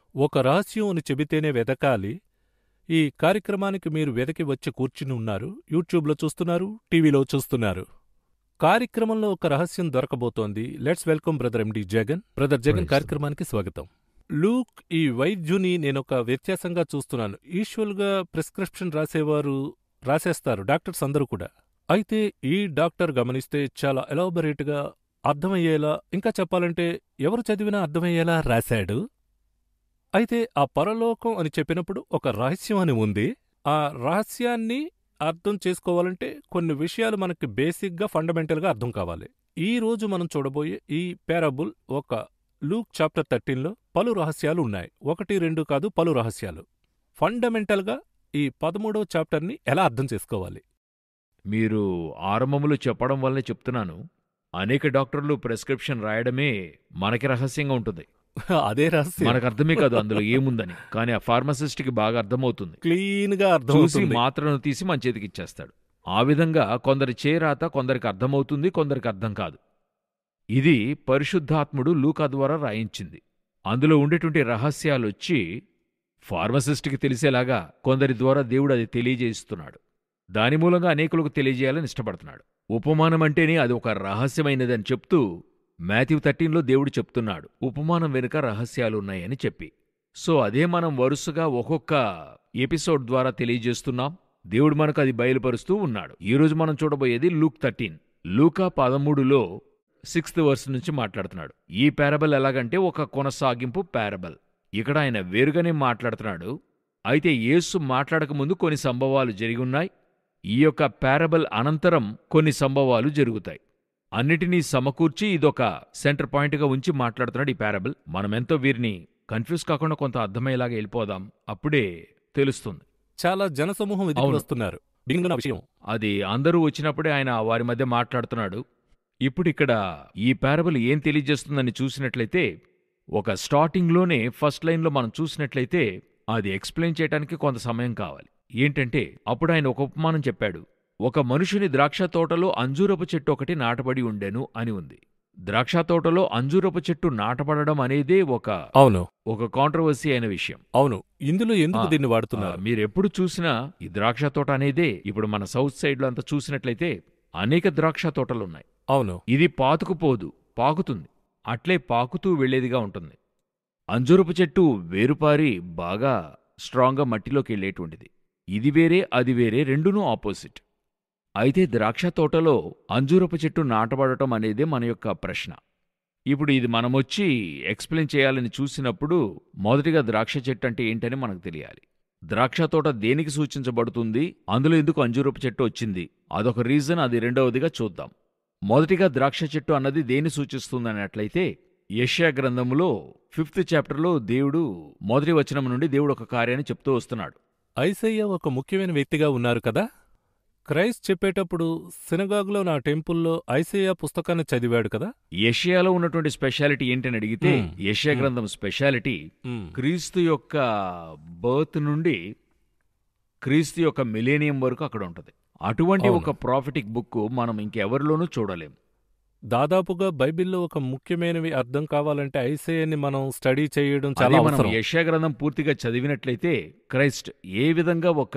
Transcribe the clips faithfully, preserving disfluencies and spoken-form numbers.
ఒక రహస్యం అని చెబితేనే వెదకాలి. ఈ కార్యక్రమానికి మీరు వెదకి వచ్చి కూర్చుని ఉన్నారు. యూట్యూబ్లో చూస్తున్నారు, టీవీలో చూస్తున్నారు. కార్యక్రమంలో ఒక రహస్యం దొరకబోతోంది. Let's welcome brother MD Jagan. Brother Jagan Praise కార్యక్రమానికి స్వాగతం. లూక్ ఈ వైద్యుని నేనొక వ్యత్యాసంగా చూస్తున్నాను. యూజువల్గా ప్రిస్క్రిప్షన్ రాసేవారు రాసేస్తారు, డాక్టర్స్ అందరూ కూడా. అయితే ఈ డాక్టర్ గమనిస్తే చాలా ఎలాబొరేట్గా అర్థమయ్యేలా, ఇంకా చెప్పాలంటే ఎవరు చదివినా అర్థమయ్యేలా రాశాడు. అయితే ఆ పరలోకం అని చెప్పినప్పుడు ఒక రహస్యం అని ఉంది. ఆ రహస్యాన్ని అర్థం చేసుకోవాలంటే కొన్ని విషయాలు మనకి బేసిక్గా ఫండమెంటల్గా అర్థం కావాలి. ఈ రోజు మనం చూడబోయే ఈ పారాబుల్ ఒక లూక్ చాప్టర్ థర్టీన్లో పలు రహస్యాలు ఉన్నాయి. ఒకటి రెండు కాదు, పలు రహస్యాలు. ఫండమెంటల్గా ఈ పదమూడవ చాప్టర్ని ఎలా అర్థం చేసుకోవాలి? మీరు ఆరంభములో చెప్పడం వల్లనే చెప్తున్నాను. అనేక డాక్టర్లు ప్రిస్క్రిప్షన్ రాయడమే మనకి రహస్యంగా ఉంటుంది. అదే రహస్యం. మనకు అర్థమే కాదు అందులో ఏముందని, కానీ ఆ ఫార్మసిస్ట్కి బాగా అర్థమవుతుంది. క్లీన్గా అర్థం చూసి అవుతుంది. మాత్రను తీసి మన చేతికి ఇచ్చేస్తాడు. ఆ విధంగా కొందరి చేరాత కొందరికి అర్థమవుతుంది, కొందరికి అర్థం కాదు. ఇది పరిశుద్ధాత్ముడు లూకా ద్వారా రాయించింది. అందులో ఉండేటువంటి రహస్యాలొచ్చి ఫార్మసిస్ట్కి తెలిసేలాగా కొందరి ద్వారా దేవుడు అది తెలియజేస్తున్నాడు. దాని మూలంగా అనేకులకు తెలియజేయాలని ఇష్టపడుతున్నాడు. ఉపమానం అంటేనే అది ఒక రహస్యమైనదని చెప్తూ మాథ్యూ థర్టీన్లో దేవుడు చెప్తున్నాడు, ఉపమానం వెనుక రహస్యాలున్నాయని చెప్పి. సో అదే మనం వరుసగా ఒక్కొక్క ఎపిసోడ్ ద్వారా తెలియజేస్తున్నాం. దేవుడు మనకు అది బయలుపరుస్తూ ఉన్నాడు. ఈరోజు మనం చూడబోయేది లూక్ థర్టీన్. లూకా పదమూడులో సిక్స్త్ వర్స్ నుంచి మాట్లాడుతున్నాడు. ఈ పారబల్ ఎలాగంటే ఒక కొనసాగింపు పారబల్. ఇక్కడ ఆయన వేరుగానే మాట్లాడుతున్నాడు. అయితే యేసు మాట్లాడకముందు కొన్ని సంభవాలు జరిగున్నాయి. ఈ యొక్క పారబల్ అనంతరం కొన్ని సంభవాలు జరుగుతాయి. అన్నిటినీ సమకూర్చి ఇదొక సెంటర్ పాయింట్గా ఉంచి మాట్లాడుతున్నాడు ఈ పారబుల్. మనమెంతో వీరిని కన్ఫ్యూజ్ కాకుండా కొంత అర్థమయ్యేలాగా వెళ్ళిపోదాం, అప్పుడే తెలుస్తుంది. చాలా జనసమూహం ఎదురు అవును. వస్తున్నారు. బిగిన విషయం అది అందరూ వచ్చినప్పుడే ఆయన వారి మధ్య మాట్లాడుతున్నాడు. ఇప్పుడిక్కడ ఈ పారబుల్ ఏం తెలియజేస్తుందని చూసినట్లయితే, ఒక స్టార్టింగ్లోనే ఫస్ట్ లైన్లో మనం చూసినట్లయితే అది ఎక్స్ప్లెయిన్ చేయడానికి కొంత సమయం కావాలి. ఏంటంటే అప్పుడు ఆయన ఒక ఉపమానం చెప్పాడు. ఒక మనుషుని ద్రాక్షతోటలో అంజూరపు చెట్టు ఒకటి నాటబడి ఉండెను అని ఉంది. ద్రాక్షతోటలో అంజూరపు చెట్టు నాటబడడం అనేదే ఒక అవును ఒక కాంట్రవర్సీ అయిన విషయం. అవును ఇందులో ఎందుకు ఆ, దీన్ని ఆ, వాడుతున్నారు? మీరెప్పుడు చూసినా ఈ ద్రాక్ష తోట అనేదే, ఇప్పుడు మన సౌత్ సైడ్లో అంతా చూసినట్లయితే అనేక ద్రాక్ష తోటలున్నాయి. అవును ఇది పాతుకుపోదు, పాకుతుంది. అట్లే పాకుతూ వెళ్లేదిగా ఉంటుంది. అంజూరపు చెట్టు వేరుపారి బాగా స్ట్రాంగ్గా మట్టిలోకి వెళ్ళేటువంటిది. ఇది వేరే, అది వేరే, రెండునూ ఆపోజిట్. అయితే ద్రాక్ష తోటలో అంజూరపు చెట్టు నాటబడటం అనేదే మన యొక్క ప్రశ్న. ఇప్పుడు ఇది మనమొచ్చి ఎక్స్ప్లెయిన్ చేయాలని చూసినప్పుడు మొదటిగా ద్రాక్ష చెట్టు అంటే ఏంటని మనకు తెలియాలి. ద్రాక్ష తోట దేనికి సూచించబడుతుంది, అందులో ఎందుకు అంజూరపు చెట్టు వచ్చింది, అదొక రీజన్. అది రెండవదిగా చూద్దాం. మొదటిగా ద్రాక్ష చెట్టు అన్నది దేని సూచిస్తుందన్నట్లయితే, యెషయా గ్రంథములో ఫిఫ్త్ చాప్టర్లో దేవుడు మొదటి వచనం నుండి దేవుడు ఒక కార్యాన్ని చెప్తూ వస్తున్నాడు. ఐసయ్య ఒక ముఖ్యమైన వ్యక్తిగా ఉన్నారు కదా. క్రైస్ట్ చెప్పేటప్పుడు సినగాగులో నా టెంపుల్లో ఐసయ్య పుస్తకాన్ని చదివాడు కదా. యెషయాలో ఉన్నటువంటి స్పెషాలిటీ ఏంటని అడిగితే, మ్మ్. యెషయా మ్మ్. గ్రంథం స్పెషాలిటీ మ్మ్. క్రీస్తు యొక్క బర్త్ నుండి క్రీస్తు యొక్క మిలేనియం వరకు అక్కడ ఉంటుంది. అటువంటి అవును. ఒక ప్రాఫిటిక్ బుక్ మనం ఇంకెవరిలోనూ చూడలేం. దాదాపుగా బైబిల్లో ఒక ముఖ్యమైనవి అర్థం కావాలంటే ఐసయ్యని మనం స్టడీ చేయడం అదే చాలా మనం అవసరం. యెషయా గ్రంథం పూర్తిగా చదివినట్లయితే క్రైస్ట్ ఏ విధంగా ఒక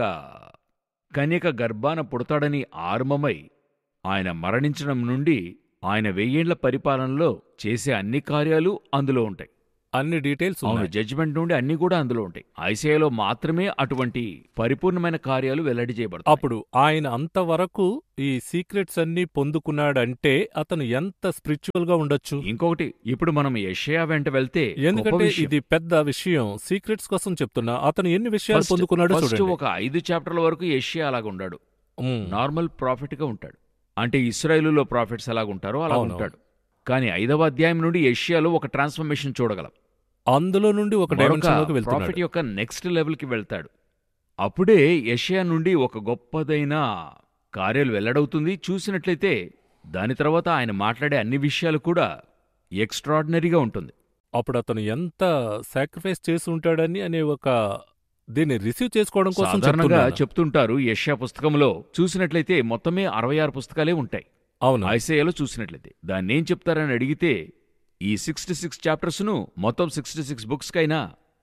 కన్యక గర్భాన పుడతాడని ఆరంభమై ఆయన మరణించడం నుండి ఆయన వెయ్యేండ్ల పరిపాలనలో చేసే అన్ని కార్యాలు అందులో ఉంటాయి. అన్ని డీటెయిల్స్ అవును, ఉన్నాయి. జడ్జిమెంట్ నుండి అన్ని కూడా అందులో ఉంటాయి. ఐసయాలో మాత్రమే అటువంటి పరిపూర్ణమైన కార్యాలు వెల్లడి చేయబడతాయి. అప్పుడు ఆయన అంతవరకు ఈ సీక్రెట్స్ అన్ని పొందుకున్నాడంటే అతను ఎంత స్పిరిచువల్ గా ఉండొచ్చు. ఇంకొకటి, ఇప్పుడు మనం యెషయా వెంట వెళ్తే గొప్ప ఎందుకంటే విషయం. ఇది పెద్ద విషయం. సీక్రెట్స్ కోసం చెప్తున్నా. అతను ఎన్ని విషయాలు ఫస్ట్- పొందుకున్నాడో ఫస్ట్ చూడండి. ఒక ఐదు చాప్టర్ల వరకు యెషయా అలాగ ఉండాడు. ఉమ్, నార్మల్ ప్రాఫిట్ గా ఉంటాడు. అంటే ఇస్రాయేలులో ప్రాఫిట్స్ ఎలాగుంటారో అలా అవును. ఉంటాడు. కానీ ఐదవ అధ్యాయం నుండి యెషయాలో ఒక ట్రాన్స్ఫర్మేషన్ చూడగలం. అందులో నుండి ఒక డైమెన్షన్ లోకి ప్రాఫిట్ వెళ్తున్నాడు. యొక్క నెక్స్ట్ లెవెల్కి వెళ్తాడు. అప్పుడే యెషయా నుండి ఒక గొప్పదైన కార్యాలు వెల్లడవుతుంది. చూసినట్లయితే దాని తర్వాత ఆయన మాట్లాడే అన్ని విషయాలు కూడా ఎక్స్ట్రాడినరీగా ఉంటుంది. అప్పుడు అతను ఎంత సాక్రిఫైస్ చేసి ఉంటాడని అనే ఒక దీన్ని రిసీవ్ చేసుకోవడం కోసం సాధారణంగా చెప్తున్నాను. చెప్తుంటారు యెషయా పుస్తకంలో చూసినట్లయితే మొత్తమే అరవై ఆరు పుస్తకాలే ఉంటాయి. అవును ఐసయాలో చూసినట్లయితే దాన్ని ఏం చెప్తారని అడిగితే, ఈ సిక్స్టీ సిక్స్ చాప్టర్స్ను మొత్తం సిక్స్టీ సిక్స్ బుక్స్కైనా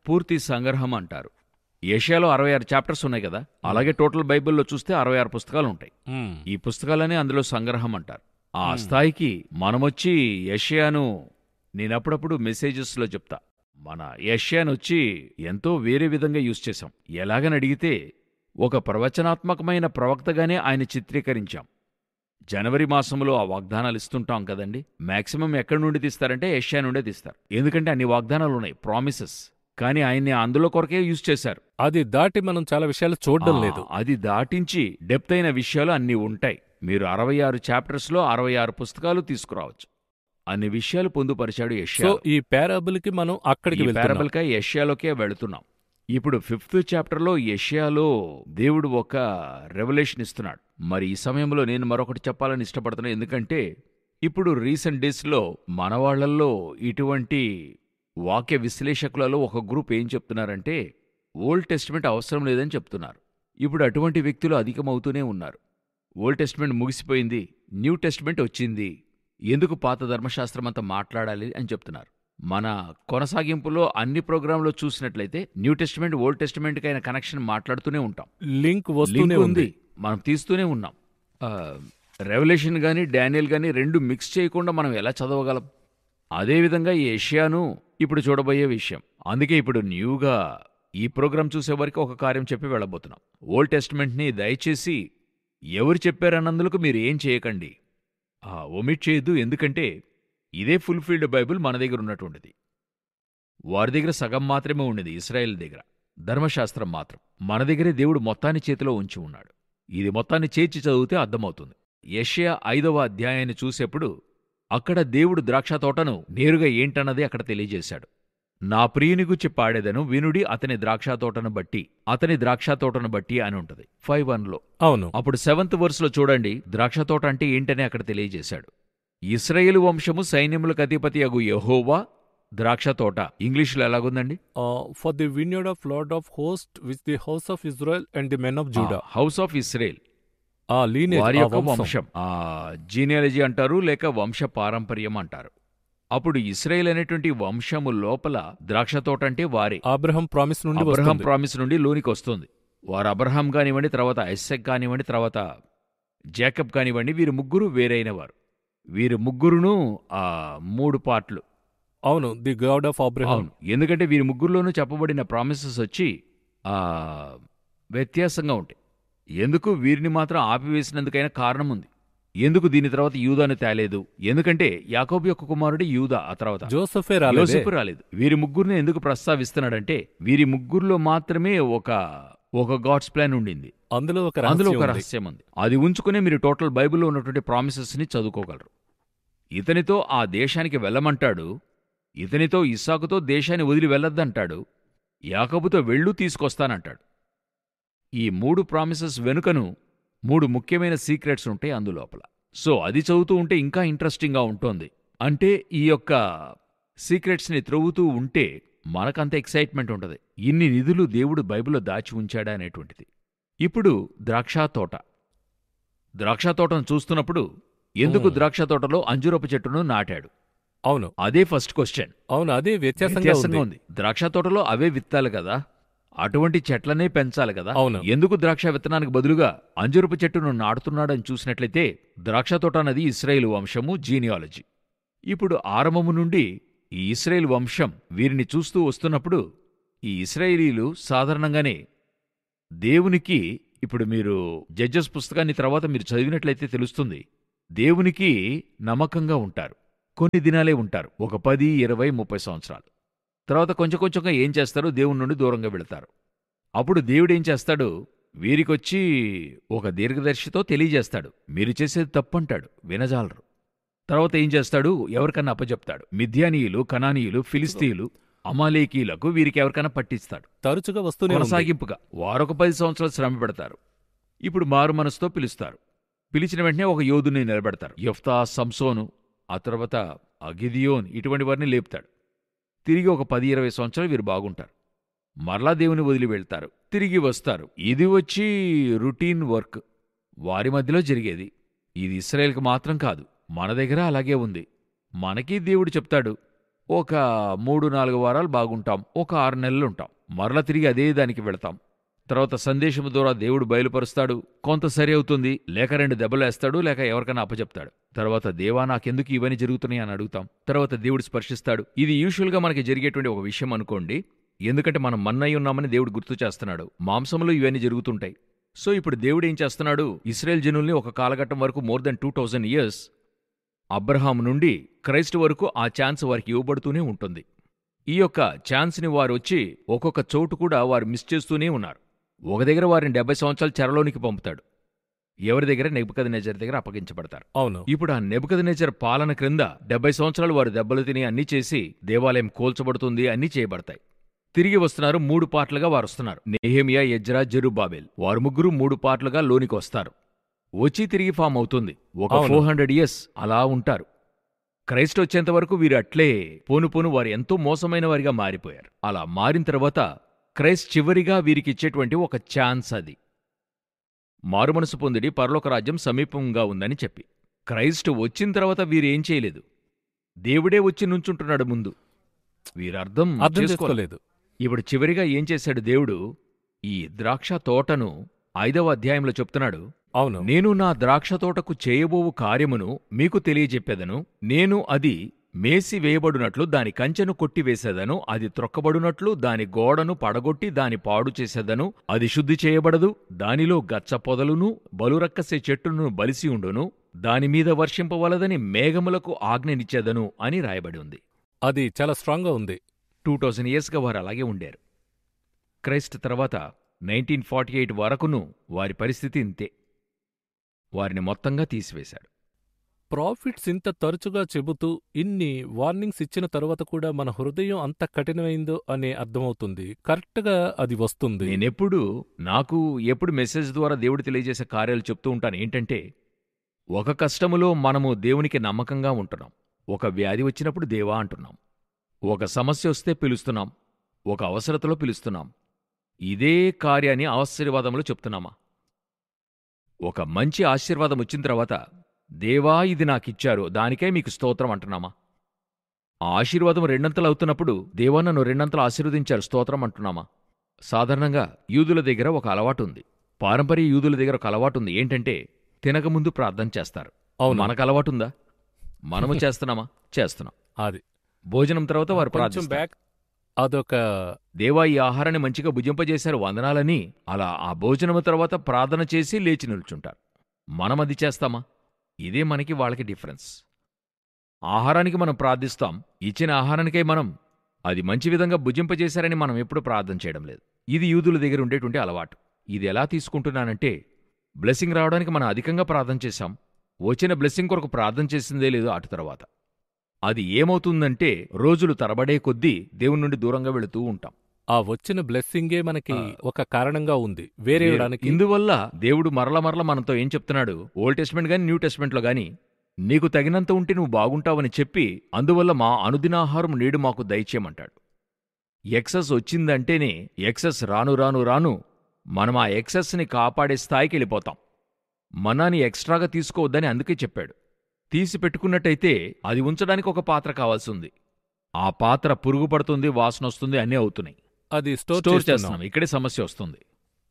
పూర్తి సంగ్రహం అంటారు. యెషయాలో అరవై ఆరు చాప్టర్స్ ఉన్నాయి కదా, అలాగే టోటల్ బైబిల్లో చూస్తే అరవై ఆరు పుస్తకాలు ఉంటాయి. మ్మ్. ఈ పుస్తకాలనే అందులో సంగ్రహం అంటారు. ఆ మ్మ్. స్థాయికి మనమొచ్చి యెషయాను, నేనప్పుడప్పుడు మెసేజెస్లో చెప్తా, మన యెషయాను వచ్చి ఎంతో వేరే విధంగా యూజ్ చేశాం. ఎలాగని అడిగితే ఒక ప్రవచనాత్మకమైన ప్రవక్తగానే ఆయన చిత్రీకరించాం. జనవరి మాసంలో ఆ వాగ్దానాలు ఇస్తుంటాం కదండి, మాక్సిమం ఎక్కడి నుండి తీస్తారంటే యెషయా నుండే తీస్తారు. ఎందుకంటే అన్ని వాగ్దానాలు ఉన్నాయి, ప్రామిసెస్. కానీ ఆయన్ని అందులో కొరకే యూజ్ చేశారు. అది దాటి మనం చాలా విషయాలు చూడడం ఆ, లేదు. అది దాటించి డెప్త్ అయిన విషయాలు అన్నీ ఉంటాయి. మీరు అరవై ఆరు చాప్టర్స్లో అరవై ఆరు పుస్తకాలు తీసుకురావచ్చు. అన్ని విషయాలు పొందుపరిచాడు సో యెషయా. ఈ పారాబుల్ కి మనం అక్కడికి ఈ వెళ్తున్నాం. పారబుల్కై యెషయాలోకే వెళుతున్నాం. ఇప్పుడు ఫిఫ్త్ చాప్టర్లో యెషయాలో దేవుడు ఒక రెవల్యూషన్ ఇస్తున్నాడు. మరి ఈ సమయంలో నేను మరొకటి చెప్పాలని ఇష్టపడుతున్నాను. ఎందుకంటే ఇప్పుడు రీసెంట్ డేస్లో మన వాళ్ళల్లో ఇటువంటి వాక్య విశ్లేషకులలో ఒక గ్రూప్ ఏం చెప్తున్నారంటే ఓల్డ్ టెస్టిమెంట్ అవసరం లేదని చెప్తున్నారు. ఇప్పుడు అటువంటి వ్యక్తులు అధికమవుతూనే ఉన్నారు. ఓల్డ్ టెస్టిమెంట్ ముగిసిపోయింది, న్యూ టెస్టిమెంట్ వచ్చింది, ఎందుకు పాత ధర్మశాస్త్రం అంతా మాట్లాడాలి అని చెప్తున్నారు. మన కొనసాగింపులో అన్ని ప్రోగ్రాంలో చూసినట్లయితే న్యూ టెస్టిమెంట్ ఓల్డ్ టెస్టిమెంట్కి అయిన కనెక్షన్ మాట్లాడుతూనే ఉంటాం. లింక్ వస్తూనే లింక్ ఉంది. ఉంది, మనం తీస్తూనే ఉన్నాం. రెవల్యూషన్ గాని డానియల్ గాని రెండు మిక్స్ చేయకుండా మనం ఎలా చదవగలం? అదేవిధంగా ఈ యెషయాను ఇప్పుడు చూడబోయే విషయం. అందుకే ఇప్పుడు న్యూగా ఈ ప్రోగ్రాం చూసే వరకు ఒక కార్యం చెప్పి వెళ్ళబోతున్నాం. ఓల్డ్ టెస్టిమెంట్ని దయచేసి ఎవరు చెప్పారన్నందుకు మీరు ఏం చేయకండి, ఒమిట్ చేయొద్దు. ఎందుకంటే ఇదే ఫుల్ఫిల్డ్ బైబిల్ మన దగ్గర ఉన్నటువంటిది. వారి దగ్గర సగం మాత్రమే ఉండేది, ఇశ్రాయేల్ దగ్గర ధర్మశాస్త్రం మాత్రం. మన దగ్గరే దేవుడు మొత్తాన్ని చేతిలో ఉంచి ఉన్నాడు. ఇది మొత్తాన్ని చేర్చి చదివితే అర్థమవుతుంది. యెషయా ఐదవ అధ్యాయాన్ని చూసేప్పుడు అక్కడ దేవుడు ద్రాక్షతోటను నేరుగా ఏంటన్నది అక్కడ తెలియజేశాడు. నా ప్రియుని గురించి పాడేదను వినుడి అతని ద్రాక్షతోటను బట్టి, అతని ద్రాక్షతోటను బట్టి అని ఉంటుంది ఫైవ్ వన్లో. అవును. అప్పుడు సెవెంత్ వర్స్లో చూడండి, ద్రాక్షతోట అంటే ఏంటని అక్కడ తెలియజేశాడు. ఇశ్రాయేలు వంశము సైన్యములకు అధిపతి అగు యెహోవా ద్రాక్షతోట. ఇంగ్లీష్లో ఎలాగుందండి? For the విన్యార్డ్ of lord of host with the house of Israel and the men of JUDA. House of Israel ఆ లీనేజ్, వారి ఆ యొక్క వంశం. వంశం, ఆ జీనియాలజీ అంటారు, లేక వంశ పారంపర్యం అంటారు. అప్పుడు ఇశ్రాయేల్ అనేటువంటి వంశము లోపల ద్రాక్షతోట అంటే వారే. అబ్రహం ప్రామిస్ నుండి అబ్రహాం వస్తుంది. ప్రామిస్ నుండి లోనికి వస్తుంది. వారు అబ్రహాం కానివ్వండి, తర్వాత ఐసాక్ కానివ్వండి, తర్వాత జాకబ్ కానివ్వండి, వీరు ముగ్గురు వేరైన వారు. వీరు ముగ్గురును ఆ మూడు పార్ట్లు. అవును, ది గాడ్ ఆఫ్ అబ్రహాం. అవును, ఎందుకంటే వీరి ముగ్గురులోనూ చెప్పబడిన ప్రామిసెస్ వచ్చి ఆ వ్యత్యాసంగా ఉంటాయి. ఎందుకు వీరిని మాత్రం ఆపివేసినందుకైనా కారణం ఉంది. ఎందుకు దీని తర్వాత యూదాను తేలేదు? ఎందుకంటే యాకోబు యొక్క కుమారుడు యూదా, ఆ తర్వాత జోసెఫే రాలేదు. యోసేపు రాలేదు. వీరి ముగ్గురిని ఎందుకు ప్రస్తావిస్తున్నాడంటే వీరి ముగ్గురులో మాత్రమే ఒక ఒక గాడ్స్ ప్లాన్ ఉండింది. అందులో ఒక అందులో రహస్యం ఒక ఉంది. రహస్యం ఉంది. అది ఉంచుకునే మీరు టోటల్ బైబిల్లో ఉన్నటువంటి ప్రామిసెస్ ని చదువుకోగలరు. ఇతనితో ఆ దేశానికి వెళ్ళమంటాడు, ఇతనితో ఇస్సాకుతో దేశాన్ని వదిలి వెళ్ళొద్దంటాడు, యాకోబుతో వెళ్ళు తీసుకొస్తానంటాడు. ఈ మూడు ప్రామిసెస్ వెనుకను మూడు ముఖ్యమైన సీక్రెట్స్ ఉంటాయి అందులోపల. సో అది చదువుతూ ఉంటే ఇంకా ఇంట్రెస్టింగ్గా ఉంటుంది. అంటే ఈ యొక్క సీక్రెట్స్ని త్రవ్వుతూ ఉంటే మనకంత ఎక్సైట్మెంట్ ఉంటుంది. ఇన్ని నిధులు దేవుడు బైబిల్లో దాచి ఉంచాడా అనేటువంటిది. ఇప్పుడు ద్రాక్షతోట. ద్రాక్షతోటను చూస్తున్నప్పుడు ఎందుకు మ్మ్. ద్రాక్షతోటలో అంజూరపు చెట్టును నాటాడు? అవును, అదే ఫస్ట్ క్వశ్చన్. అవును, అదే వ్యత్యాసంగా వ్యత్యాసంగా ఉంది. ఉంది. ద్రాక్షతోటలో అవే విత్తాలి కదా, అటువంటి చెట్లనే పెంచాలి కదా. అవును. ఎందుకు ద్రాక్ష విత్తనానికి బదులుగా అంజూరపు చెట్టును నాటుతున్నాడని చూసినట్లయితే ద్రాక్షతోట అన్నది ఇశ్రాయేలు వంశము జీనియాలజీ. ఇప్పుడు ఆరంభము నుండి ఈ ఇశ్రాయేల్ వంశం వీరిని చూస్తూ వస్తున్నప్పుడు ఈ ఇశ్రాయేలీలు సాధారణంగానే దేవునికి, ఇప్పుడు మీరు జడ్జెస్ పుస్తకాన్ని తర్వాత మీరు చదివినట్లయితే తెలుస్తుంది, దేవునికి నమ్మకంగా ఉంటారు. కొన్ని దినాలే ఉంటారు, ఒక పది ఇరవై ముప్పై సంవత్సరాలు. తర్వాత కొంచెం కొంచెంగా ఏం చేస్తారు, దేవుని నుండి దూరంగా వెళతారు. అప్పుడు దేవుడేం చేస్తాడు, వీరికొచ్చి ఒక దీర్ఘదర్శితో తెలియజేస్తాడు, మీరు చేసేది తప్పంటాడు, వినజాలరు. తర్వాత ఏం చేస్తాడు, ఎవరికన్నా అప్పచెప్తాడు. మిద్యానీయులు, కనానీయులు, ఫిలిస్తీయులు, అమాలేకీలకు వీరికి ఎవరికైనా పట్టిస్తాడు. తరచుగా వస్తూనే ఉంది. కొనసాగింపుగా వారొక పది సంవత్సరాలు శ్రమ పెడతారు. ఇప్పుడు మారు మనసుతో పిలుస్తారు. పిలిచిన వెంటనే ఒక యోధుని నిలబెడతారు. యెఫ్తా, సంసోను, ఆ తర్వాత గిదియోన్, ఇటువంటి వారిని లేపుతాడు. తిరిగి ఒక పది ఇరవై సంవత్సరాలు వీరు బాగుంటారు. మరలా దేవుని వదిలి వెళ్తారు, తిరిగి వస్తారు. ఇది వచ్చి రొటీన్ వర్క్ వారి మధ్యలో జరిగేది. ఇది ఇశ్రాయేల్కి మాత్రం కాదు, మన దగ్గర అలాగే ఉంది. మనకి దేవుడు చెప్తాడు, ఒక మూడు నాలుగు వారాలు బాగుంటాం, ఒక ఆరు నెలలు ఉంటాం, మరల తిరిగి అదే దానికి వెళతాం. తర్వాత సందేశం ద్వారా దేవుడు బయలుపరుస్తాడు, కొంత సరి అవుతుంది, లేక రెండు దెబ్బలేస్తాడు, లేక ఎవరికైనా అప్పచెప్తాడు. తర్వాత దేవా నాకెందుకు ఇవన్నీ జరుగుతున్నాయి అని అడుగుతాం. తర్వాత దేవుడు స్పర్శిస్తాడు. ఇది యూజువల్గా మనకి జరిగేటువంటి ఒక విషయం అనుకోండి, ఎందుకంటే మనం మన్నై ఉన్నామని దేవుడు గుర్తు చేస్తున్నాడు. మాంసంలో ఇవన్నీ జరుగుతుంటాయి. సో ఇప్పుడు దేవుడు ఏం చేస్తున్నాడు, ఇశ్రాయేల్ జనుల్ని ఒక కాలఘట్టం వరకు more than two thousand years Abraham నుండి క్రైస్ట్ వరకు ఆ ఛాన్స్ వారికి ఇవ్వబడుతూనే ఉంటుంది. ఈ యొక్క ఛాన్స్ని వారు వచ్చి ఒక్కొక్క చోటు కూడా వారు మిస్ చేస్తూనే ఉన్నారు. ఒక దగ్గర వారిని డెబ్బై సంవత్సరాలు చెరలోనికి పంపుతాడు. ఎవరి దగ్గర? నెబుకద్నెజర్ దగ్గర అప్పగించబడతారు. అవును. ఇప్పుడు ఆ నెబుకద్నెజర్ పాలన క్రింద డెబ్బై సంవత్సరాలు వారు దెబ్బలు తిని అన్నీ చేసి దేవాలయం కూల్చబడుతుంది, అన్నీ చేయబడతాయి. తిరిగి వస్తున్నారు, మూడు పార్ట్లుగా వారు వస్తున్నారు. నెహెమియా, ఎజ్రా, జెరుబ్బాబెల్ వారు ముగ్గురు మూడు పార్ట్లుగా లోనికి వస్తారు. వచ్చి తిరిగి ఫామ్ అవుతుంది. ఒక ఫోర్ హండ్రెడ్ ఇయర్స్ అలా ఉంటారు. క్రైస్ట్ వచ్చేంత వరకు వీరు అట్లే పోను పోను వారు ఎంతో మోసమైన వారిగా మారిపోయారు. అలా మారిన తర్వాత క్రైస్ట్ చివరిగా వీరికిచ్చేటువంటి ఒక ఛాన్స్ అది. మారుమనసు పొందిడి, పరలోక రాజ్యం సమీపంగా ఉందని చెప్పి. క్రైస్ట్ వచ్చిన తర్వాత వీరేం చేయలేదు, దేవుడే వచ్చి నుంచుంటున్నాడు ముందు. వీరర్థం అర్థం చేసుకోలేదు. ఇప్పుడు చివరిగా ఏం చేశాడు దేవుడు, ఈ ద్రాక్ష తోటను ఐదవ అధ్యాయంలో చెప్తున్నాడు. అవును. నేను నా ద్రాక్ష తోటకు చేయబోవు కార్యమును మీకు తెలియజెప్పేదను. నేను అది మేసి వేయబడినట్లు దాని కంచెను కొట్టివేసేదను, అది త్రొక్కబడినట్లు దాని గోడను పడగొట్టి దాని పాడు చేసేదను. అది శుద్ధి చేయబడదు, దానిలో గచ్చ పొదలును బలురక్కసే చెట్టును బలిసి ఉండును, దానిమీద వర్షింపవలదని మేఘములకు ఆజ్ఞనిచ్చేదను అని రాయబడి ఉంది. అది చాలా స్ట్రాంగ్గా ఉంది. టూ థౌజండ్ ఇయర్స్గా వారు అలాగే ఉండారు. క్రైస్ట్ తర్వాత నైన్టీన్ ఫార్టీ ఎయిట్ వరకును వారి పరిస్థితి ఇంతే. వారిని మొత్తంగా తీసివేశాడు. ప్రాఫిట్స్ ఇంత తరచుగా చెబుతూ ఇన్ని వార్నింగ్స్ ఇచ్చిన తరువాత కూడా మన హృదయం అంత కఠినమైందో అనే అర్థమవుతుంది. కరెక్ట్గా అది వస్తుంది. నేనెప్పుడు నాకు ఎప్పుడు మెసేజ్ ద్వారా దేవుడు తెలియజేసే కార్యాలు చెప్తూ ఉంటాను. ఏంటంటే, ఒక కష్టములో మనము దేవునికి నమ్మకంగా ఉంటున్నాం. ఒక వ్యాధి వచ్చినప్పుడు దేవా అంటున్నాం. ఒక సమస్య వస్తే పిలుస్తున్నాం. ఒక అవసరతలో పిలుస్తున్నాం. ఇదే కార్యాన్ని ఆశీర్వాదంలో చెప్తున్నామా? ఒక మంచి ఆశీర్వాదం వచ్చిన తర్వాత దేవా ఇది నాకిచ్చారు, దానికే మీకు స్తోత్రం అంటున్నామా? ఆ ఆశీర్వాదం రెండంతలు అవుతున్నప్పుడు దేవా నన్ను రెండంతలు ఆశీర్వదించారు స్తోత్రం అంటున్నామా? సాధారణంగా యూదుల దగ్గర ఒక అలవాటు ఉంది. పారంపర్య యూదుల దగ్గర ఒక అలవాటు ఉంది. ఏంటంటే, తినకముందు ప్రార్థన చేస్తారు. అవును. మనకు అలవాటుందా? మనము చేస్తున్నామా? చేస్తున్నాం. అది భోజనం తర్వాత వారు కొంచెం ప్రార్థిస్తారు. బ్యాక్ అదొక దేవా ఈ ఆహారాన్ని మంచిగా భుజింపజేశారు వందనాలని అలా ఆ భోజనము తర్వాత ప్రార్థన చేసి లేచి నిల్చుంటారు. మనమది చేస్తామా? ఇదే మనకి వాళ్ళకి డిఫరెన్స్. ఆహారానికి మనం ప్రార్థిస్తాం, ఇచ్చిన ఆహారానికై మనం అది మంచి విధంగా భుజింపజేశారని మనం ఎప్పుడు ప్రార్థన చేయడం లేదు. ఇది యూదుల దగ్గర ఉండేటువంటి అలవాటు. ఇది ఎలా తీసుకుంటున్నానంటే, బ్లెస్సింగ్ రావడానికి మనం అధికంగా ప్రార్థన చేశాం, వచ్చిన బ్లెస్సింగ్ కొరకు ప్రార్థన చేసిందే లేదు. అటు తర్వాత అది ఏమవుతుందంటే, రోజులు తరబడే కొద్దీ దేవుని నుండి దూరంగా వెళుతూ ఉంటాం. ఆ వచ్చిన బ్లెస్సింగే మనకి ఒక కారణంగా ఉంది వేరే ఇందువల్ల దేవుడు మరల మరల మనతో ఏం చెప్తున్నాడు, ఓల్డ్ టెస్ట్మెంట్ గాని న్యూ టెస్ట్మెంట్లో గాని, నీకు తగినంత ఉంటే నువ్వు బాగుంటావని చెప్పి, అందువల్ల మా అనుదినాహారం నేడు మాకు దయచేయమంటాడు. ఎక్సెస్ వచ్చిందంటేనే, ఎక్సెస్ రాను రాను రాను మనం ఆ ఎక్సెస్ని కాపాడే స్థాయికి వెళ్ళిపోతాం. మనాని ఎక్స్ట్రాగా తీసుకోవద్దని అందుకే చెప్పాడు. తీసి పెట్టుకున్నట్టయితే అది ఉంచడానికి ఒక పాత్ర కావాల్సి ఉంది. ఆ పాత్ర పురుగు పడుతుంది, వాసన వస్తుంది, అన్నీ అవుతున్నాయి. అది స్టోర్ స్టోర్ చేస్తున్నాం. ఇక్కడే సమస్య వస్తుంది.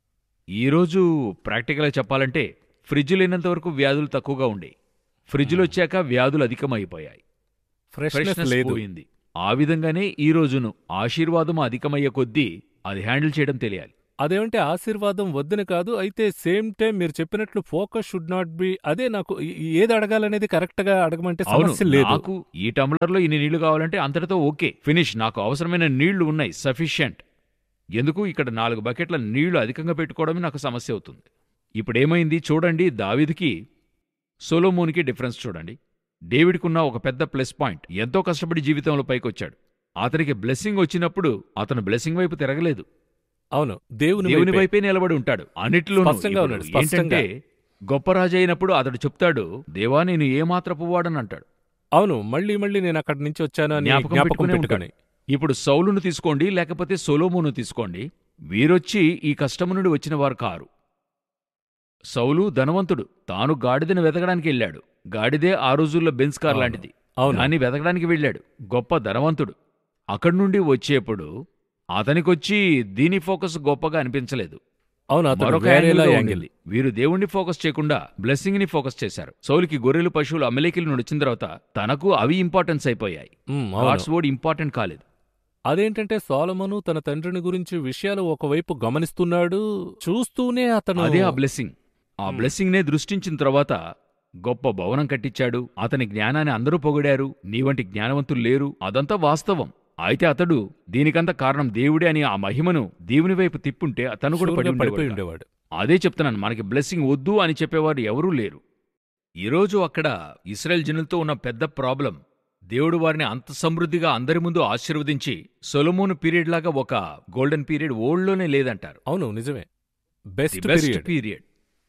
ఈరోజు ప్రాక్టికల్గా చెప్పాలంటే, ఫ్రిడ్జ్ లేనంతవరకు వ్యాధులు తక్కువగా ఉండేవి. ఫ్రిడ్జ్లు వచ్చాక వ్యాధులు అధికమైపోయాయి. ఫ్రెష్నెస్ లేదు. పోయింది. ఆ విధంగానే ఈ రోజును ఆశీర్వాదం అధికమయ్యే కొద్దీ అది హ్యాండిల్ చేయడం తెలియాలి. అదేమంటే ఆశీర్వాదం వద్దని కాదు, అయితే సేమ్ టైం మీరు చెప్పినట్లు ఫోకస్ షుడ్ నాట్ బి. అదే నాకు ఏది అడగాలనేది కరెక్ట్ గా అడగమంటే సమస్య లేదు. నాకు ఈ టంబ్లర్లో ఇన్ని నీళ్లు కావాలంటే అంతటితో ఓకే, ఫినిష్. నాకు అవసరమైన నీళ్లు ఉన్నాయి, సఫిషియంట్. ఎందుకు ఇక్కడ నాలుగు బకెట్ల నీళ్లు అధికంగా పెట్టుకోవడమే నాకు సమస్య అవుతుంది. ఇప్పుడేమైంది చూడండి, దావీదుకి సొలొమోనుకి డిఫరెన్స్ చూడండి. డేవిడ్కున్న ఒక పెద్ద ప్లస్ పాయింట్, ఎంతో కష్టపడి జీవితంలో పైకొచ్చాడు. అతనికి బ్లెస్సింగ్ వచ్చినప్పుడు అతను బ్లెస్సింగ్ వైపు తిరగలేదు. అవును, దేవుని దేవుని వైపే నిలబడి ఉంటాడు అన్నిట్లో. ఏంటంటే, గొప్ప రాజు అయినప్పుడు అతడు చెప్తాడు, దేవా నేను ఏమాత్రపు వాడని అంటాడు. అవును, మళ్ళీ మళ్ళీ నేను అక్కడి నుంచి వచ్చాను అని జ్ఞాపకం పెట్టుకుని. ఇప్పుడు సౌలును తీసుకోండి, లేకపోతే సొలొమోను తీసుకోండి, వీరొచ్చి ఈ కష్టము నుండి వచ్చిన వారు కారు. సౌలు ధనవంతుడు, తాను గాడిదను వెతకడానికి వెళ్ళాడు. గాడిదే ఆ రోజుల్లో బెన్స్ కార్ లాంటిది. అవును దాన్ని వెతకడానికి వెళ్ళాడు. గొప్ప ధనవంతుడు. అక్కడి నుండి వచ్చేప్పుడు అతనికొచ్చి దీని ఫోకస్ గొప్పగా అనిపించలేదు. అవును అతను మరొక వేరేలా యాంగిల్గా యాంగిల్. ఉండింది. వీరు దేవుణ్ణి ఫోకస్ చేయకుండా బ్లెస్సింగ్ ని ఫోకస్ చేశారు. సౌలుకి గొర్రెలు పశువులు అమలేకిల నుండి వచ్చిన తర్వాత తనకు అవి ఇంపార్టెన్స్ అయిపోయాయి. ఉమ్, అవును. గాడ్స్ వర్డ్ ఇంపార్టెంట్ కాలేదు. అదేంటంటే సొలొమోను తన తండ్రిని గురించి విషయాలు ఒకవైపు గమనిస్తున్నాడు, చూస్తూనే అతను అదే ఆ బ్లెస్సింగ్. ఆ మ్. బ్లెస్సింగ్ నే దృష్టించిన తర్వాత గొప్ప భవనం కట్టించాడు. అతని జ్ఞానాన్ని అందరూ పొగిడారు. నీ వంటి జ్ఞానవంతులు లేరు. అదంతా వాస్తవం. అయితే అతడు దీనికంత కారణం దేవుడే అని ఆ మహిమను దేవుని వైపు తిప్పుంటే అతను కూడా షూర్గా పడి పడిపోయి ఉండేవాడు. ఉండేవాడు. అదే చెప్తున్నాను, మనకి బ్లెస్సింగ్ వద్దు అని చెప్పేవారు ఎవరూ లేరు. ఈరోజు అక్కడ ఇశ్రాయేల్ జనులతో ఉన్న పెద్ద ప్రాబ్లం, దేవుడు వారిని అంత సమృద్ధిగా అందరి ముందు ఆశీర్వదించి సొలొమోను పీరియడ్ లాగా ఒక గోల్డెన్ పీరియడ్ ఓల్డ్లోనే లేదంటారు. అవును నిజమే. The best best period. Period.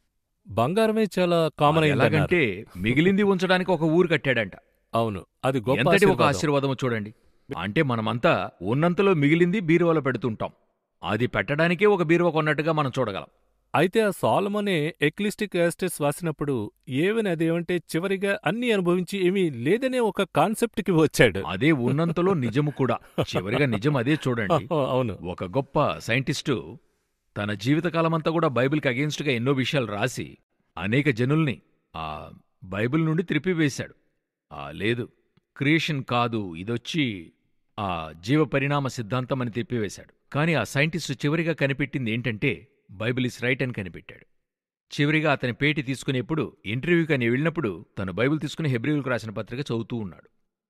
బంగారమే చాలా కామన్ అది అయింది అన్నారు. ఎలాగంటే మిగిలింది ఉంచడానికి ఒక ఊరు కట్టాడంట. అవును అది గొప్ప ఎంతటి ఒక ఆశీర్వాదం. ఆశీర్వాదము చూడండి. అంటే మనమంతా ఉన్నంతలో మిగిలింది బీరువాలో పెడుతుంటాం. అది పెట్టడానికే ఒక బీరువా కొన్నట్టుగా మనం చూడగలం. అయితే ఆ సొలొమోనే ఎక్లిస్టిక్ యాస్టెస్ వాసినప్పుడు ఏవని అదేమంటే చివరిగా అన్ని అనుభవించి ఏమీ లేదనే ఒక కాన్సెప్ట్ కి వచ్చాడు. అదే ఉన్నంతలో నిజము కూడా. చివరిగా నిజం అదే చూడండి. అవును ఒక గొప్ప సైంటిస్టు తన జీవితకాలమంతా కూడా బైబిల్కి అగేన్స్ట్గా ఎన్నో విషయాలు రాసి అనేక జనుల్ని ఆ బైబిల్ నుండి త్రిప్పివేశాడు. ఆ లేదు, క్రియేషన్ కాదు, ఇదొచ్చి ఆ జీవ పరిణామ సిద్ధాంతం అని తిప్పివేశాడు. కానీ ఆ సైంటిస్టు చివరిగా కనిపెట్టింది ఏంటంటే బైబిల్ ఇస్ రైట్ అని కనిపెట్టాడు. చివరిగా అతని పేటీ తీసుకునేప్పుడు ఇంటర్వ్యూకి అని వెళ్ళినప్పుడు తను బైబిల్ తీసుకుని హెబ్రీయులకు రాసిన పత్రిక చదువుతూ ఉన్నాడు.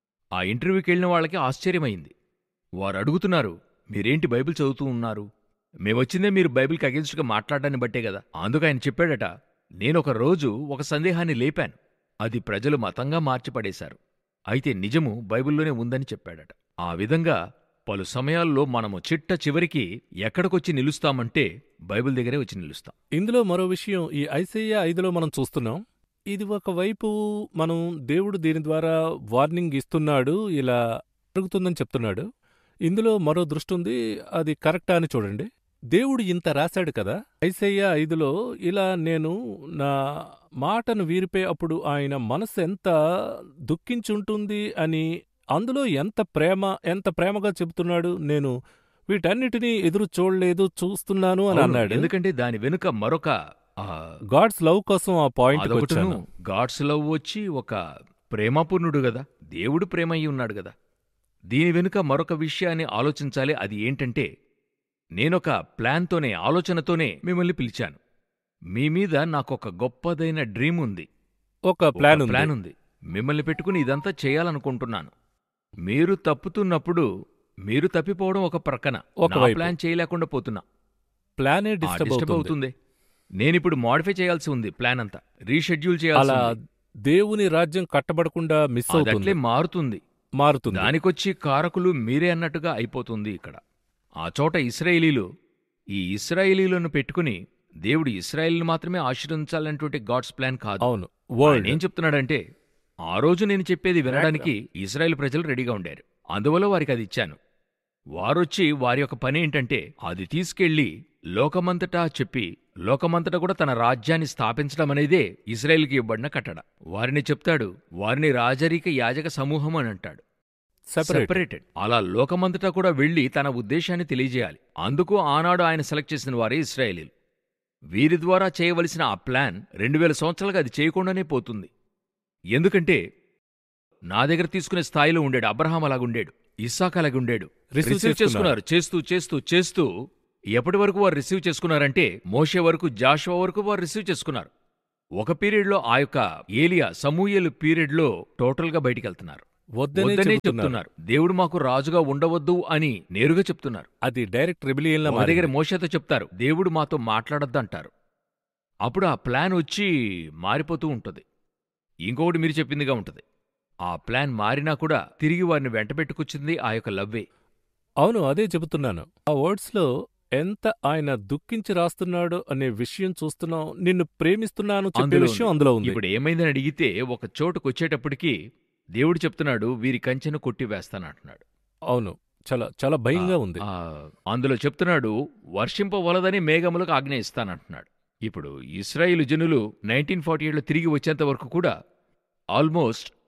ఆ ఇంటర్వ్యూకి వెళ్ళిన వాళ్ళకి ఆశ్చర్యమైంది. వారు అడుగుతున్నారు, మీరేంటి బైబిల్ చదువుతూ ఉన్నారు? మేమొచ్చిందే మీరు బైబిల్కి అగెన్స్ట్గా మాట్లాడడాన్ని బట్టే కదా. అందుకు ఆయన చెప్పాడట, నేనొక రోజు ఒక సందేహాన్ని లేపాను, అది ప్రజలు మతంగా మార్చిపడేశారు. అయితే నిజము బైబిల్లోనే ఉందని చెప్పాడట. ఆ విధంగా పలు సమయాల్లో మనము చిట్ట చివరికి ఎక్కడికొచ్చి నిలుస్తామంటే బైబిల్ దగ్గరే వచ్చి నిలుస్తాం. ఇందులో మరో విషయం ఈ ఐసయ్య ఐదులో మనం చూస్తున్నాం. ఇది ఒకవైపు మనం దేవుడు దీని ద్వారా వార్నింగ్ ఇస్తున్నాడు, ఇలా జరుగుతుందని చెప్తున్నాడు. ఇందులో మరో దృష్టి ఉంది, అది కరెక్టా అని చూడండి. దేవుడు ఇంత రాశాడు కదా ఐసయ్య ఐదులో, ఇలా నేను నా మాటను వీరిపే అప్పుడు ఆయన మనసు ఎంత దుఃఖించుంటుంది అని, అందులో ఎంత ప్రేమ ఎంత ప్రేమగా చెబుతున్నాడు, నేను వీటన్నిటినీ ఎదురు చూడలేదు చూస్తున్నాను అని అవును, అన్నాడు. ఎందుకంటే దాని వెనుక మరొక ఆ, గాడ్స్ లవ్ కోసం ఆ పాయింట్ అదొకటును గాడ్స్ లవ్ వచ్చి ఒక ప్రేమపూర్ణుడు గదా, దేవుడు ప్రేమ అయి ఉన్నాడు గదా. దీని వెనుక మరొక విషయాన్ని ఆలోచించాలి. అది ఏంటంటే, నేనొక ప్లాన్తోనే ఆలోచనతోనే మిమ్మల్ని పిలిచాను. మీ మీద నాకొక గొప్పదైన డ్రీమ్ ఉంది, ఒక ప్లాన్ ఒక ప్లాన్ ఉంది. మిమ్మల్ని పెట్టుకుని ఇదంతా చేయాలనుకుంటున్నాను. మీరు తప్పుతున్నప్పుడు మీరు తప్పిపోవడం ఒక ప్రక్కన, ఒక నా వైపు. ప్లాన్ చేయలేకుండా పోతున్నా. ప్లానే ఆ, డిస్టర్బ్ డిస్టర్బ్ అవుతుంది. అవుతుంది. నేనిప్పుడు మాడిఫై చేయాల్సి ఉంది, ప్లాన్ అంతా రీషెడ్యూల్ చేయాల్సి అలా ఉంది. దేవుని రాజ్యం కట్టబడకుండా మిస్ అదట్లే అవుతుంది, మారుతుంది. మారుతుంది. దానికొచ్చి కారకులు మీరే అన్నట్టుగా అయిపోతుంది ఇక్కడ. ఆ చోట ఇశ్రాయేలీలు, ఈ ఇశ్రాయేలీలను పెట్టుకుని దేవుడు ఇశ్రాయేల్ని మాత్రమే ఆశీర్వదించాలనేటువంటి గాడ్స్ ప్లాన్ కాదు. అవును ఆయన వరల్డ్ ఏం చెప్తున్నాడంటే, ఆ రోజు నేను చెప్పేది వినడానికి ఇశ్రాయేల్ ప్రజలు రెడీగా ఉండారు. అందువల్ల వారికి అది ఇచ్చాను. వారొచ్చి వారి యొక్క పని ఏంటంటే అది తీసుకెళ్లి లోకమంతటా చెప్పి లోకమంతటా కూడా తన రాజ్యాన్ని స్థాపించడం అనేదే ఇశ్రాయేల్కి ఇవ్వబడిన కట్టడ. వారిని చెప్తాడు, వారిని రాజరిక యాజక సమూహం అని అంటాడు, సెపరేట్. సెపరేటెడ్. అలా లోకమంతటా కూడా వెళ్లి తన ఉద్దేశాన్ని తెలియజేయాలి. అందుకు ఆనాడు ఆయన సెలెక్ట్ చేసిన వారే ఇశ్రాయేలీలు. వీరి ద్వారా చేయవలసిన ఆ ప్లాన్ రెండు వేల సంవత్సరాలుగా అది చేయకుండానే పోతుంది. ఎందుకంటే నా దగ్గర తీసుకునే స్థాయిలో ఉండాడు. అబ్రహాం అలాగుండాడు, ఇస్సాక్ అలాగుండాడు. రిసీవ్ రిసీవ్ చేసుకున్నారు. చేస్తూ చేస్తూ చేస్తూ ఎప్పటి వరకు వారు రిసీవ్ చేసుకున్నారంటే మోషే వరకు, జాషువా వరకు వారు రిసీవ్ చేసుకున్నారు. ఒక పీరియడ్లో ఆ యొక్క ఏలియా సమూయేలు పీరియడ్లో టోటల్గా బయటికెళ్తున్నారు. వద్దనే వద్దనే చెబుతున్నారు. చెప్తున్నారు, దేవుడు మాకు రాజుగా ఉండవద్దు అని నేరుగా చెప్తున్నారు. అది డైరెక్ట్ రెబిలియన్ లా మా దగ్గర మారింది. మోషేతో చెప్తారు, దేవుడు మాతో మాట్లాడొద్దంటారు. అప్పుడు ఆ ప్లాన్ వచ్చి మారిపోతూ ఉంటుంది. ఇంకొకటి మీరు చెప్పిందిగా ఉంటుంది. ఆ ప్లాన్ మారినా కూడా తిరిగి వారిని వెంటబెట్టుకొచ్చింది ఆ యొక్క లవ్వే. అవును అదే చెబుతున్నాను. ఆ వర్డ్స్ లో ఎంత ఆయన దుఃఖించి రాస్తున్నాడు అనే విషయం చూస్తున్నాం. నిన్ను ప్రేమిస్తున్నాను చెప్పే అందులో విషయం ఉంది. అందులో ఉంది. ఇప్పుడు ఏమైందని అడిగితే ఒక చోటుకొచ్చేటప్పటికి దేవుడు చెప్తున్నాడు, వీరి కంచెను కొట్టివేస్తానంటున్నాడు. అవును చాలా చాలా భయంగా ఉంది. ఆ, అందులో చెప్తున్నాడు, వర్షింపవలదని మేఘములకు ఆజ్ఞ ఇస్తానంటున్నాడు. ఇప్పుడు ఇశ్రాయేలు జనులు నైన్టీన్ ఫార్టీ ఎయిట్లో తిరిగి వచ్చేంత వరకు కూడా ఆల్మోస్ట్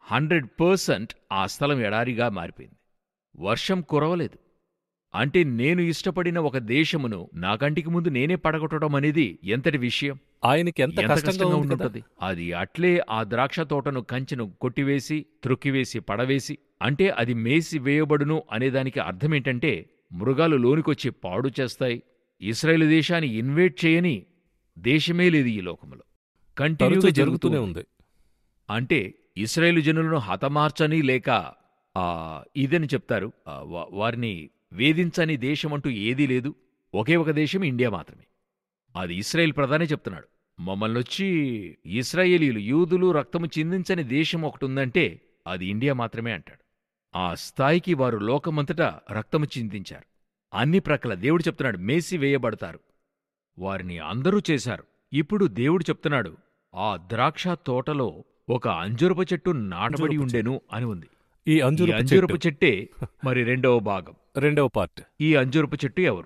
హండ్రెడ్ పర్సెంట్ ఆ స్థలం ఎడారిగా మారిపోయింది. వర్షం కురవలేదు. అంటే నేను ఇష్టపడిన ఒక దేశమును నా కంటికి ముందు నేనే పడగొట్టడం అనేది ఎంతటి విషయం, ఆయనకి ఎంత ఎంత కష్టంగా కష్టంగా ఉంది కదా. ఉండుంటది. అది అట్లే ఆ ద్రాక్ష తోటను కంచెను కొట్టివేసి త్రొక్కివేసి పడవేసి, అంటే అది మేసి వేయబడును అనేదానికి అర్థమేంటంటే మృగాలు లోనికొచ్చి పాడు చేస్తాయి. ఇశ్రాయేలు దేశాన్ని ఇన్వేట్ చేయని దేశమే లేదు ఈ లోకములో. తరచూ కంటిన్యూగా జరుగుతూనే జరుగుతూనే ఉంది. ఉంది. అంటే ఇశ్రాయేలు జనులను హతమార్చని లేక ఆ ఇదని చెప్తారు, ఆ, వా- వారిని వేధించని దేశమంటూ ఏదీ లేదు. ఒకే ఒక దేశం ఇండియా మాత్రమే. అది ఇశ్రాయేల్ ప్రధానే చెప్తున్నాడు. మమ్మల్నొచ్చి ఇశ్రాయేలీలు యూదులు రక్తము చిందించని దేశం ఒకటి ఉందంటే అది ఇండియా మాత్రమే అంటాడు. ఆ స్థాయికి వారు లోకమంతటా రక్తము చిందించారు. అన్ని ప్రక్కల దేవుడు చెప్తున్నాడు మేసి వేయబడతారు. వారిని అందరూ చేశారు. ఇప్పుడు దేవుడు చెప్తున్నాడు ఆ ద్రాక్ష తోటలో ఒక అంజురపు చెట్టు నాటబడి అంజూరపు ఉండెను అని ఉంది. ఈ ఈ అంజూరపు అంజురపు చెట్టు చెట్టే మరి రెండవ భాగం. రెండవ పార్ట్. ఈ అంజురపు చెట్టు ఎవరు?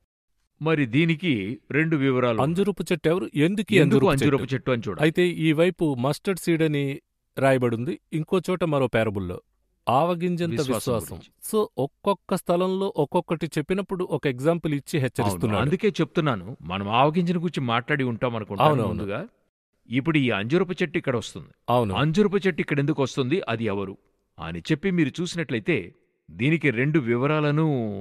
మరి దీనికి రెండు వివరాలు ఉన్నాయి. అంజురపు చెట్టు ఎవరు, ఎందుకు ఈ ఎందుకు అంజూరపు అంజురపు చెట్టు? చెట్టు అని చూడాలి. అయితే ఈ వైపు మస్టర్డ్ సీడ్ అని రాయబడింది, ఇంకో చోట మరో పేరబుల్లో ఆవగింజంత విశ్వాసం విశ్వాసం. గురించి. సో ఒక్కొక్క స్థలంలో ఒక్కొక్కటి చెప్పినప్పుడు ఒక ఎగ్జాంపుల్ ఇచ్చి అవును, హెచ్చరిస్తున్నాడు. అందుకే చెప్తున్నాను, మనం ఆవగింజన గురించి మాట్లాడి ఉంటాం అనుకుంటాను అవునవును. ముందుగా. ఇప్పుడు ఈ అంజురపు చెట్టు ఇక్కడ వస్తుంది. అవును. అంజురపు చెట్టు ఇక్కడ ఎందుకు వస్తుంది, అది ఎవరు అని చెప్పి మీరు చూసినట్లయితే దీనికి రెండు వివరాలను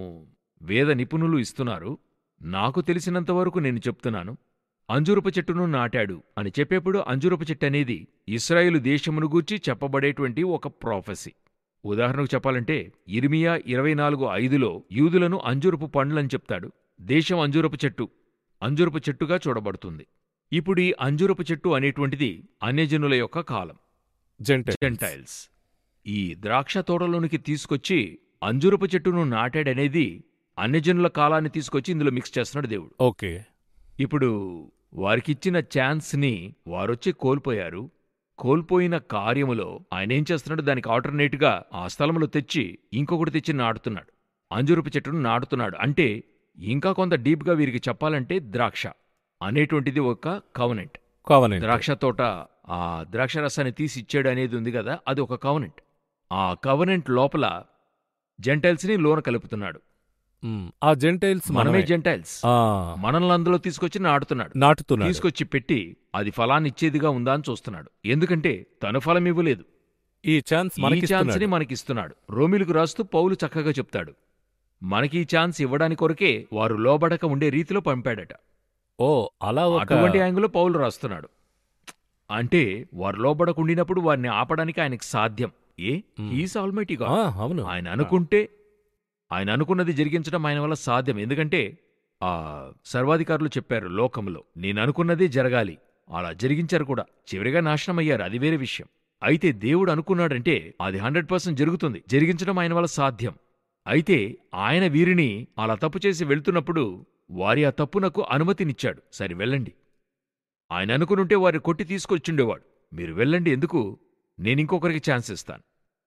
వేద నిపుణులు ఇస్తున్నారు. నాకు తెలిసినంతవరకు నేను చెప్తున్నాను. అంజురపు చెట్టును నాటాడు అని చెప్పేప్పుడు అంజురపు చెట్టు అనేది ఇశ్రాయేలు దేశమును గూర్చి చెప్పబడేటువంటి ఒక ప్రాఫెసీ. ఉదాహరణకు చెప్పాలంటే ఇర్మియా ఇరవై నాలుగు ఐదులో యూదులను అంజురపు పండ్లని చెప్తాడు. దేశం అంజురపు చెట్టు అంజురపు చెట్టుగా చూడబడుతుంది. ఇప్పుడు ఈ అంజురపు చెట్టు అనేటువంటిది అన్యజనుల యొక్క కాలం, జెంటైల్స్. జెంటైల్స్. ఈ ద్రాక్ష తోటలోనికి తీసుకొచ్చి అంజురపు చెట్టును నాటాడనేది అన్యజనుల కాలాన్ని తీసుకొచ్చి ఇందులో మిక్స్ చేస్తున్నాడు దేవుడు. ఓకే. ఇప్పుడు వారికిచ్చిన ఛాన్స్ని వారొచ్చి కోల్పోయారు. కోల్పోయిన కార్యములో ఆయన ఏం చేస్తున్నాడు, దానికి ఆల్టర్నేట్గా ఆ స్థలంలో తెచ్చి ఇంకొకటి తెచ్చి నాటుతున్నాడు. అంజురపు చెట్టును నాటుతున్నాడు. అంటే ఇంకా కొంత డీప్గా వీరికి చెప్పాలంటే ద్రాక్ష అనేటువంటిది ఒక కవనెంట్. కావనండి. ద్రాక్ష తోట ఆ ద్రాక్ష రసాన్ని తీసి ఇచ్చాడు అనేది ఉంది కదా, అది ఒక కవనెంట్. ఆ కవనెంట్ లోపల జెంటైల్స్ని లోన కలుపుతున్నాడు. మ్, ఆ జెంటైల్స్ మనమే మనమే. జెంటైల్స్. ఆ, మనల్ని అందులో తీసుకొచ్చి నాటుతున్నాడు. నాటుతున్నాడు. తీసుకొచ్చి పెట్టి అది ఫలాన్ని ఇచ్చేదిగా ఉందా అని చూస్తున్నాడు. ఎందుకంటే తను ఫలం ఇవ్వలేదు, ఈ ఛాన్స్ ఈ మనకి ఛాన్స్ని మనకిస్తున్నాడు. రోమిలకు రాస్తూ పౌలు చక్కగా చెప్తాడు, మనకి ఈ ఛాన్స్ ఇవ్వడానికి కొరకే వారు లోబడక ఉండే రీతిలో పంపాడట. ఓ అలా ఒక అటువంటి యాంగిల్లో పౌలు రాస్తున్నాడు. అంటే వారు లోబడకుండినప్పుడు వారిని ఆపడానికి ఆయనకు సాధ్యం. ఏ హీస్ ఆల్మైటీ ఆ, గాడ్. అవును. ఆయన అనుకుంటే ఆయన అనుకున్నది జరిగించడం ఆయన వల్ల సాధ్యం. ఎందుకంటే ఆ సర్వాధికారులు చెప్పారు లోకంలో, నేను అనుకున్నదే జరగాలి, అలా జరిగించారు కూడా. చివరిగా నాశనం అయ్యారు, అది వేరే విషయం. అయితే దేవుడు అనుకున్నాడంటే అది హండ్రెడ్ పర్సెంట్ జరుగుతుంది, జరిగించడం ఆయన వల్ల సాధ్యం. అయితే ఆయన వీరిని అలా తప్పు చేసి వెళ్తున్నప్పుడు వారి ఆ తప్పునకు అనుమతినిచ్చాడు. సరే వెళ్ళండి. ఆయన అనుకునుంటే వారిని కొట్టి తీసుకొచ్చుండేవాడు. మీరు వెళ్ళండి, ఎందుకు, నేనింకొకరికి ఛాన్స్ ఇస్తాను.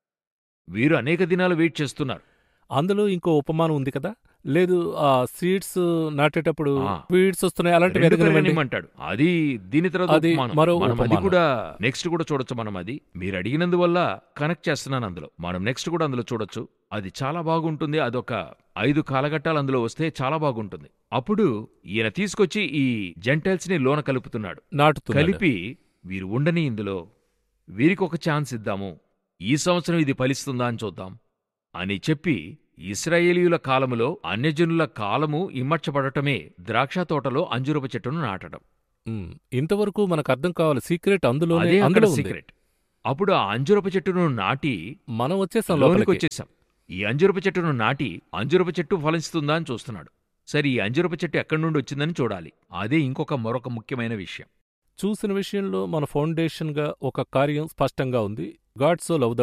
వీరు అనేక దినాలు వెయిట్ చేస్తున్నారు. అందులో ఇంకో ఉపమానం ఉంది కదా, లేదు ఆ సీడ్స్ నాటేటప్పుడు ఆ. వీడ్స్ వస్తున్నాయి అలాంటివి రెండు ఎదగనివ్వండి. పెరగనిమ్మంటాడు. అది దీని తర్వాత అది ఉపమానం. మరో మనం అది ఉపమానం. కూడా నెక్స్ట్ కూడా చూడొచ్చు. మనం అది మీరు అడిగినందువల్ల కనెక్ట్ చేస్తున్నాను అందులో. మనం నెక్స్ట్ కూడా అందులో చూడొచ్చు. అది చాలా బాగుంటుంది. అదొక ఐదు కాలఘట్టాలు అందులో వస్తే చాలా బాగుంటుంది. అప్పుడు ఈయన తీసుకొచ్చి ఈ జెంటైల్స్ ని లోన కలుపుతున్నాడు. నాటుతున్నాడు. కలిపి వీరు ఉండని ఇందులో, వీరికి ఒక ఛాన్స్ ఇద్దాము, ఈ సంవత్సరం ఇది ఫలిస్తుందా అని చూద్దాం అని చెప్పి ఇశ్రాయేలీయుల కాలములో అన్యజనుల కాలము ఇమ్మర్చబడటమే ద్రాక్ష తోటలో అంజురపు చెట్టును నాటడం. మ్, ఇంతవరకు మనకు అర్థం కావాలి సీక్రెట్ అందులోనే, అదే అక్కడ అందులో ఉంది. సీక్రెట్. అప్పుడు ఆ అంజురపు చెట్టును నాటి మనం వచ్చేసాం లోనికి లోపలికి. వచ్చేసాం. ఈ అంజురపు చెట్టును నాటి అంజురపు చెట్టు ఫలిస్తుందా అని చూస్తున్నాడు. సరే, ఈ అంజురపు చెట్టు ఎక్కడి నుండి వచ్చిందని చూడాలి. అదే ఇంకొక మరొక ముఖ్యమైన విషయం. చూసిన విషయంలో మన ఫౌండేషన్ గా ఒక కార్యం స్పష్టంగా ఉంది. God so love the